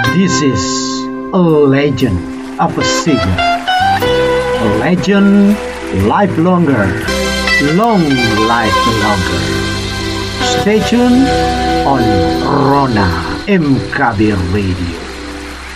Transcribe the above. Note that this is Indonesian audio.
This is a legend of a singer. A legend live longer, long live longer. Stay tuned on Rona MKB Radio.